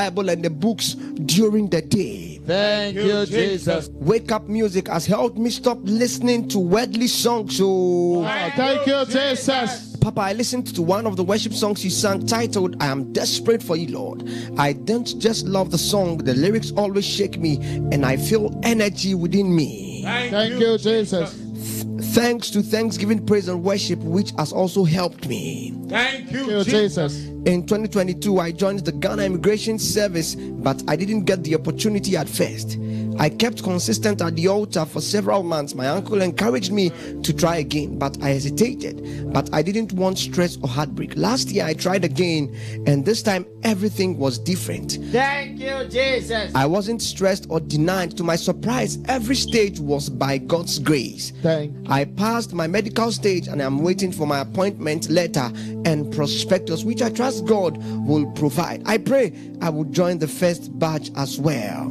Bible and the books during the day. Thank you, Jesus. Wake Up Music has helped me stop listening to worldly songs. Thank you, Jesus. Papa, I listened to one of the worship songs you sang titled, I Am Desperate for You, Lord. I don't just love the song, the lyrics always shake me and I feel energy within me. Thank you, Jesus. Thanks to Thanksgiving Praise and Worship, which has also helped me. Thank you, Jesus. In 2022, I joined the Ghana Immigration Service, but I didn't get the opportunity at first. I kept consistent at the altar for several months. My uncle encouraged me to try again, but I hesitated. But I didn't want stress or heartbreak. Last year, I tried again, and this time, everything was different. Thank you, Jesus. I wasn't stressed or denied. To my surprise, every stage was by God's grace. I passed my medical stage, and I'm waiting for my appointment letter and prospectus, which I trust God will provide. I pray I will join the first batch as well.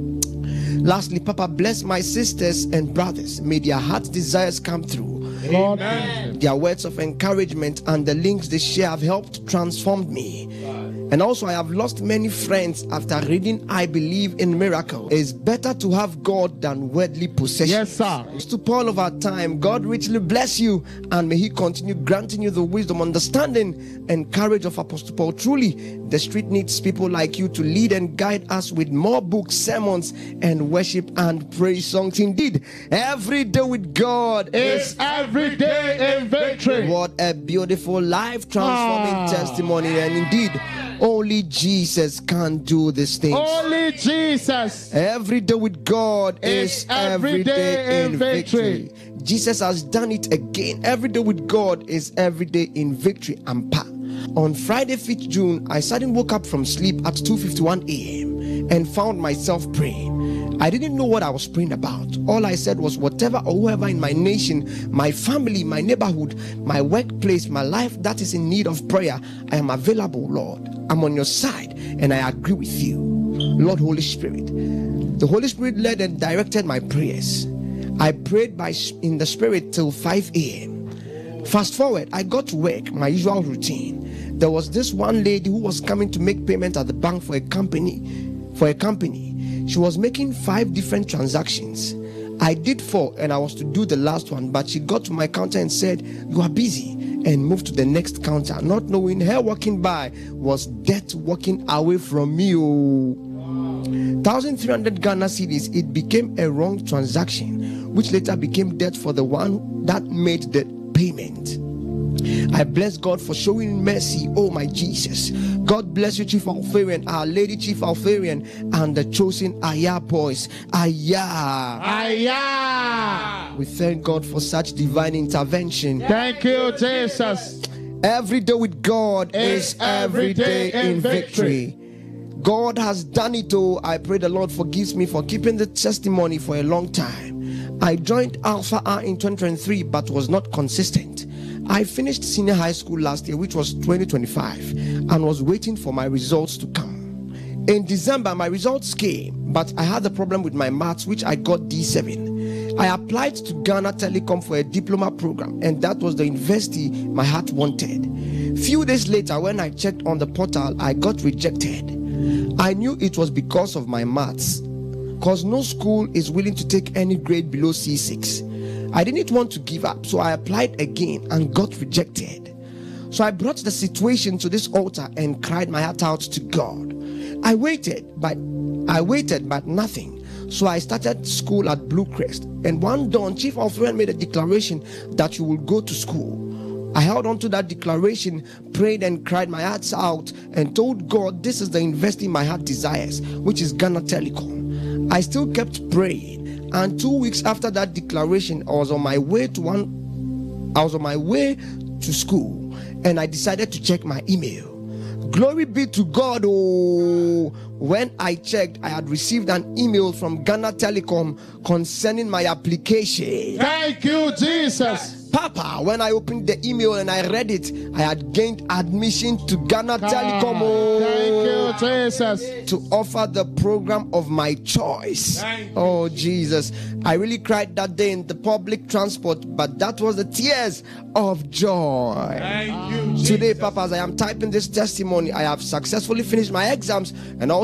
Lastly, Papa, bless my sisters and brothers. May their heart's desires come through. Amen. Their words of encouragement and the links they share have helped transform me. And also, I have lost many friends after reading I Believe in Miracles. It's better to have God than worldly possessions. Yes, sir. To Paul of our time, God richly bless you, and may He continue granting you the wisdom, understanding, and courage of Apostle Paul. Truly, the street needs people like you to lead and guide us with more books, sermons, and worship and praise songs. Indeed, every day with God is every day in victory. What a beautiful life transforming testimony. And indeed, only Jesus can do these things. Only Jesus. Every day with God is every day in victory. Jesus has done it again. Every day with God is every day in victory and power. On Friday, 5th June, I suddenly woke up from sleep at 2:51 a.m. and found myself praying. I didn't know what I was praying about. All I said was, whatever or whoever in my nation, my family, my neighborhood, my workplace, my life that is in need of prayer, I am available, Lord. I'm on your side and I agree with you. Lord, Holy Spirit. The Holy Spirit led and directed my prayers. I prayed in the Spirit till 5 a.m. Fast forward, I got to work, my usual routine. There was this one lady who was coming to make payment at the bank for a company. She was making 5 different transactions. I did 4 and I was to do the last one, but she got to my counter and said, "You are busy," and moved to the next counter, not knowing her walking by was death walking away from me. 1,300 Ghana cedis. It became a wrong transaction, which later became death for the one that made the payment. I bless God for showing mercy. Oh my Jesus. God bless you, Chief Alfarian, Our Lady Chief Alfarian, and the chosen Aya boys. Aya. We thank God for such divine intervention. Thank you, Jesus. Every day with God is every day in victory. God has done it all. I pray the Lord forgives me for keeping the testimony for a long time. I joined Alpha R in 2023 but was not consistent. I finished senior high school last year, which was 2025, and was waiting for my results to come. In December, my results came, but I had a problem with my maths, which I got D7. I applied to Ghana Telecom for a diploma program, and that was the university my heart wanted. Few days later, when I checked on the portal, I got rejected. I knew it was because of my maths, because no school is willing to take any grade below C6. I didn't want to give up, so I applied again and got rejected. So I brought the situation to this altar and cried my heart out to God. I waited, but nothing. So I started school at Blue Crest, and one dawn, Chief Alfarian made a declaration that you will go to school. I held on to that declaration, prayed and cried my heart out, and told God this is the university my heart desires, which is Ghana Telecom. I still kept praying. And 2 weeks after that declaration, I was on my way to school, and I decided to check my email. Glory be to God. When I checked, I had received an email from Ghana Telecom concerning my application. Thank you, Jesus. Papa, when I opened the email and I read it, I had gained admission to Ghana Telecom. Thank you, Jesus. To offer the program of my choice. Oh, Jesus. I really cried that day in the public transport, but that was the tears of joy. Thank you, Jesus. Today, Papa, as I am typing this testimony, I have successfully finished my exams and